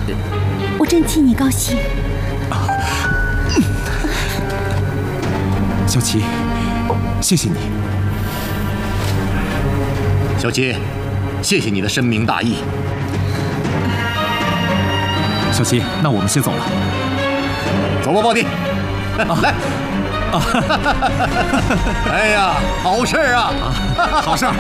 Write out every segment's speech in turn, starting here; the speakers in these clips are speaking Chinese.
我真替你高兴。 小琪，谢谢你。 小琪，谢谢你的深明大义。 小琪，那我们先走了。 走吧，胞弟。来。哎呀，好事啊！ 好事。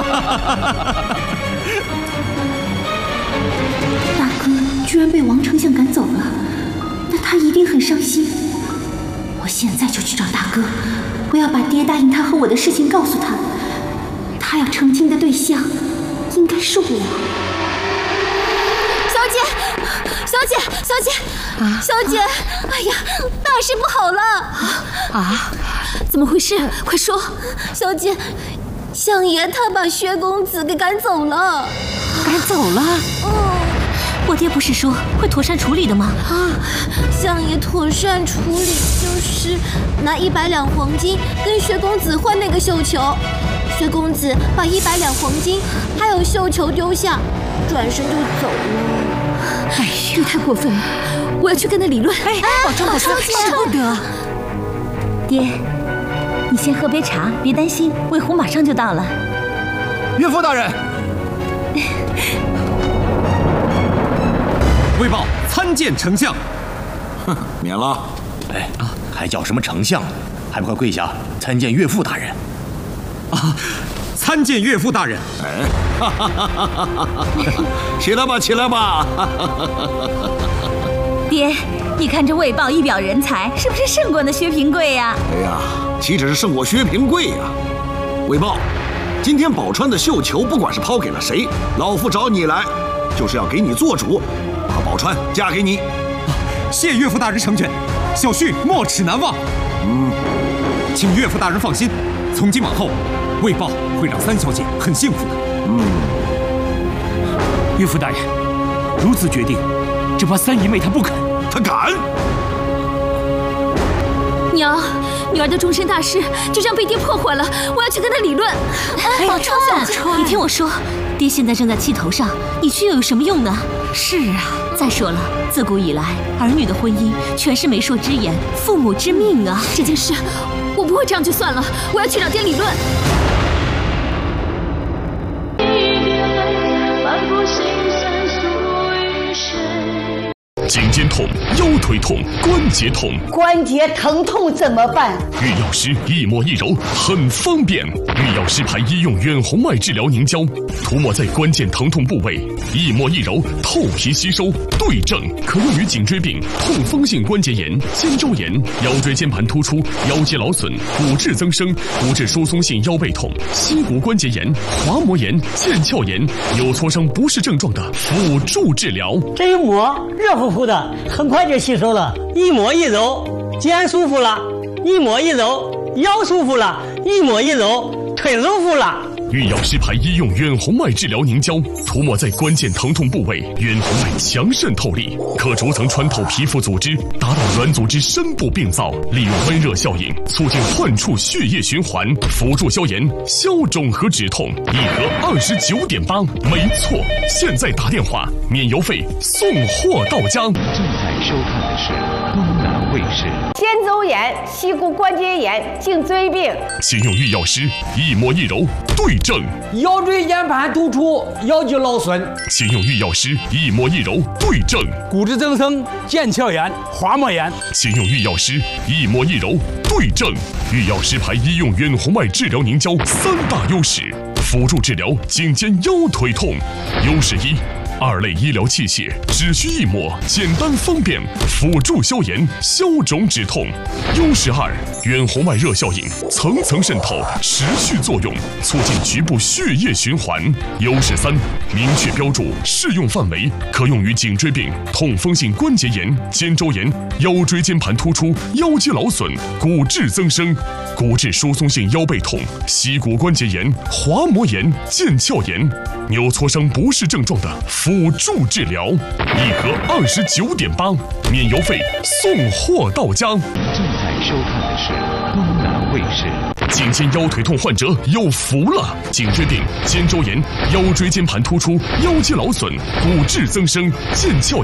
大哥居然被王丞相赶走了，那他一定很伤心。我现在就去找大哥，我要把爹答应他和我的事情告诉他。他要成亲的对象应该是我。 小姐，小姐，小姐，小姐！哎呀，大事不好了！怎么回事？快说！小姐，相爷他把薛公子给赶走了。 赶走了？我爹不是说会妥善处理的吗？ 相爷妥善处理就是拿100两黄金跟薛公子换那个绣球，薛公子把100两黄金还有绣球丢下，转身就走了。 哎呀，你太过分了！我要去跟他理论。 保重，保重， 使不得。爹，你先喝杯茶，别担心，魏胡马上就到了。 岳父大人，魏豹参见丞相。 哼，免了。 哎，还叫什么丞相？还不快跪下参见岳父大人！ 参见岳父大人。 起来吧，起来吧。 爹，你看这魏豹一表人才，是不是胜过那薛平贵呀？ 哎呀，岂止是胜过薛平贵呀！魏豹，今天宝钏的绣球，不管是抛给了谁，老夫找你来，就是要给你做主，把宝钏嫁给你。 谢岳父大人成全，小婿没齿难忘。请岳父大人放心，从今往后，魏豹会让三小姐很幸福的。岳父大人，如此决定，只怕三姨妹她不肯。 她敢？ 娘，女儿的终身大事就这样被爹破坏了，我要去跟他理论。 宝钏，你听我说，爹现在正在气头上，你去又有什么用呢？是啊，再说了，自古以来，儿女的婚姻全是媒妁之言，父母之命啊。 这件事我不会这样就算了，我要去找爹理论。 颈肩痛、腰腿痛、关节痛， 关节疼痛怎么办？ 玉药师一抹一揉很方便。玉药师牌医用远红外治疗凝胶，涂抹在关键疼痛部位，一抹一揉透皮吸收，对症，可用于颈椎病、痛风性关节炎、肩周炎、腰椎间盘突出、腰肌劳损、骨质增生、骨质疏松性腰背痛、膝骨关节炎、滑膜炎、腱鞘炎、扭挫伤不适症状的辅助治疗。 这一抹热乎乎的，很快就吸收了。一抹一揉，肩舒服了；一抹一揉，腰舒服了；一抹一揉，腿舒服了。 玉药师牌医用远红外治疗凝胶，涂抹在关键疼痛部位，远红外强渗透力，可逐层穿透皮肤组织，达到软组织深部病灶，利用温热效应促进患处血液循环，辅助消炎、消肿和止痛。一盒29.8，没错，现在打电话免邮费，送货到家。 正在收看的是东南卫视。 肩周炎、膝骨关节炎、颈椎病， 请用玉药师一抹一揉对症。 腰椎间盘突出、腰肌劳损， 请用玉药师一抹一揉对症。 骨质增生、腱鞘炎、滑膜炎， 请用玉药师一抹一揉对症。玉药师牌医用远红外治疗凝胶3大优势，辅助治疗颈肩腰腿痛。优势1，二类医疗器械，只需一抹，简单方便，辅助消炎、消肿止痛。优势2，远红外热效应，层层渗透，持续作用，促进局部血液循环。优势3，明确标注适用范围，可用于颈椎病、痛风性关节炎、肩周炎、腰椎间盘突出、腰肌劳损、骨质增生、骨质疏松性腰背痛、膝骨关节炎、滑膜炎、腱鞘炎、扭挫伤不适症状的辅助治疗。一盒29.8，免邮费，送货到家。 正在收看的是东南卫视。 颈肩腰腿痛患者有福了！颈椎病、肩周炎、腰椎间盘突出、腰肌劳损、骨质增生、腱鞘